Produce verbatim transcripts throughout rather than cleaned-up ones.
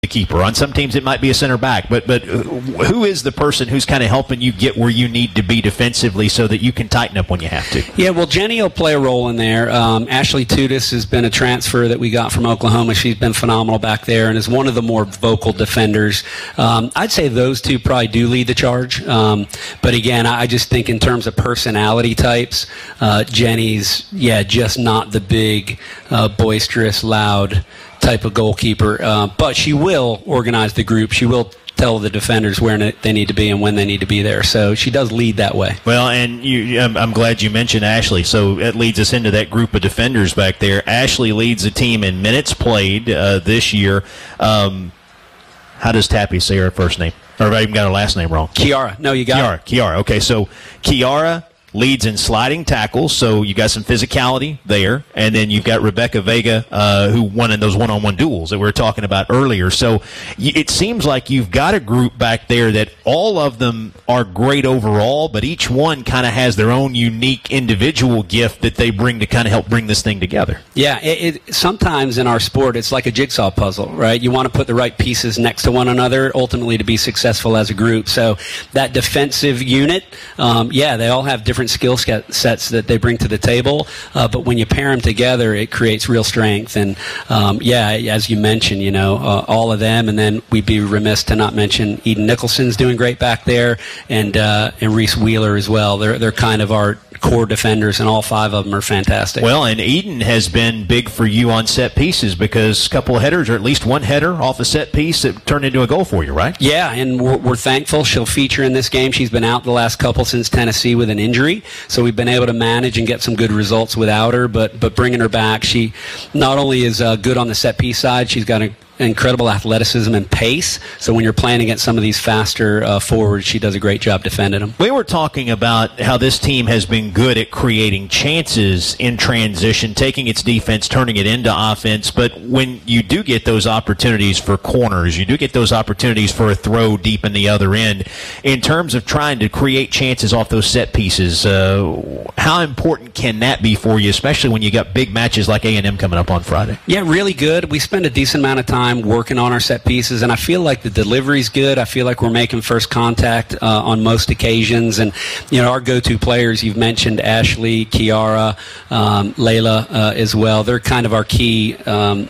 the keeper. On some teams, it might be a center back. But but who is the person who's kind of helping you get where you need to be defensively so that you can tighten up when you have to? Yeah, well, Jenny will play a role in there. Um, Ashley Tudis has been a transfer that we got from Oklahoma. She's been phenomenal back there and is one of the more vocal defenders. Um, I'd say those two probably do lead the charge. Um, but again, I just think in terms of personality types, uh, Jenny's, yeah, just not the big, uh, boisterous, loud type of goalkeeper, uh, but she will organize the group. She will tell the defenders where they need to be and when they need to be there. So she does lead that way. Well, and you, I'm, I'm glad you mentioned Ashley. So that leads us into that group of defenders back there. Ashley leads the team in minutes played uh, this year. Um, how does Tappy say her first name? Or I even got her last name wrong. Kiara. No, you got Kiara. It. Kiara. Okay, so Kiara leads in sliding tackles, so you got some physicality there, and then you've got Rebecca Vega, uh, who won in those one-on-one duels that we were talking about earlier. So it seems like you've got a group back there that all of them are great overall, but each one kind of has their own unique individual gift that they bring to kind of help bring this thing together. Yeah, it, it, sometimes in our sport it's like a jigsaw puzzle, right? You want to put the right pieces next to one another ultimately to be successful as a group. So that defensive unit, um, yeah, they all have different skill sets that they bring to the table, uh, but when you pair them together, it creates real strength. And um, yeah, as you mentioned, you know, uh, all of them, and then we'd be remiss to not mention Eden Nicholson's doing great back there, and uh, and Reese Wheeler as well. They're they're kind of our core defenders, and all five of them are fantastic. Well, and Eden has been big for you on set pieces because a couple of headers, or at least one header off a set piece that turned into a goal for you, right? Yeah, and we're, we're thankful she'll feature in this game. She's been out the last couple since Tennessee with an injury, so we've been able to manage and get some good results without her, but but bringing her back, she not only is uh, good on the set piece side, she's got a incredible athleticism and pace. So when you're playing against some of these faster uh, forwards, she does a great job defending them. We were talking about how this team has been good at creating chances in transition, taking its defense, turning it into offense. But when you do get those opportunities for corners, you do get those opportunities for a throw deep in the other end. In terms of trying to create chances off those set pieces, uh, how important can that be for you, especially when you got big matches like A and M coming up on Friday? Yeah, really good. We spend a decent amount of time working on our set pieces, and I feel like the delivery's good. I feel like we're making first contact uh, on most occasions, and you know, our go-to players, you've mentioned Ashley, Kiara, um, Layla uh, as well. They're kind of our key um,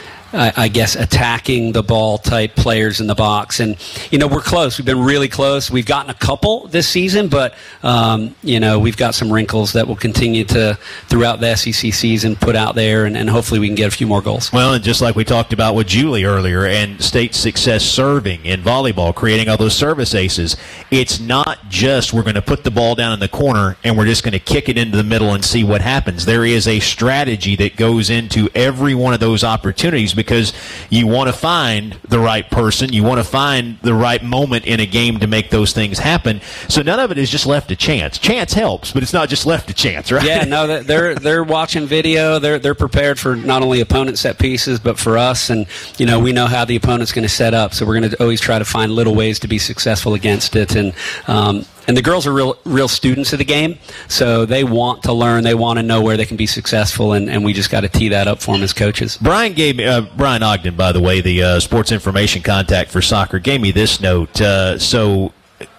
I, I guess attacking the ball type players in the box. And you know, we're close. We've been really close. We've gotten a couple this season, but um, you know, we've got some wrinkles that we'll continue to throughout the S E C season put out there, and, and hopefully we can get a few more goals. Well, and just like we talked about with Julie earlier, and state success serving in volleyball, creating all those service aces, it's not just we're going to put the ball down in the corner and we're just going to kick it into the middle and see what happens. There is a strategy that goes into every one of those opportunities, because you want to find the right person, you want to find the right moment in a game to make those things happen. So none of it is just left to chance. Chance helps, but it's not just left to chance, right? Yeah, no, they're they're watching video. They're they're prepared for not only opponent set pieces, but for us. And you know, we know how the opponent's going to set up, so we're going to always try to find little ways to be successful against it. And um, And the girls are real real students of the game, so they want to learn. They want to know where they can be successful, and, and we just got to tee that up for them as coaches. Brian gave me, uh, Brian Ogden, by the way, the uh, sports information contact for soccer, gave me this note. Uh, so,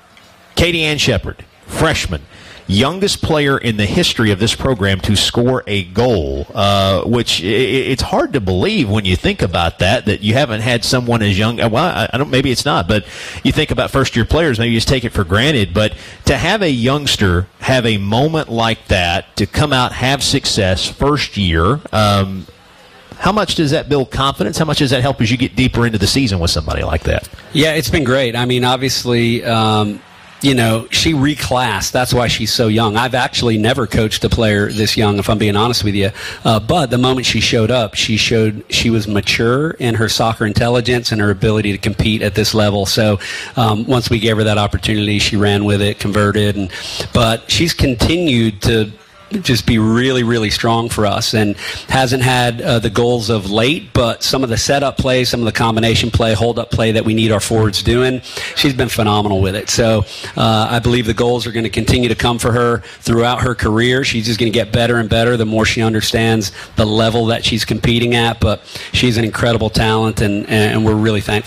Katie Ann Shepard, freshman, youngest player in the history of this program to score a goal, uh, which it's hard to believe when you think about that, that you haven't had someone as young. Well, I don't, maybe it's not, but you think about first-year players, maybe you just take it for granted. But to have a youngster have a moment like that, to come out, have success first year, um, how much does that build confidence? How much does that help as you get deeper into the season with somebody like that? Yeah, it's been great. I mean, obviously, um, you know, she reclassed. That's why she's so young. I've actually never coached a player this young, if I'm being honest with you. Uh, but the moment she showed up, she showed she was mature in her soccer intelligence and her ability to compete at this level. So um, once we gave her that opportunity, she ran with it, converted. And, but she's continued to just be really, really strong for us, and hasn't had uh, the goals of late, but some of the setup play, some of the combination play, hold-up play that we need our forwards doing, she's been phenomenal with it. So uh, I believe the goals are going to continue to come for her throughout her career. She's just going to get better and better the more she understands the level that she's competing at, but she's an incredible talent, and, and we're really thankful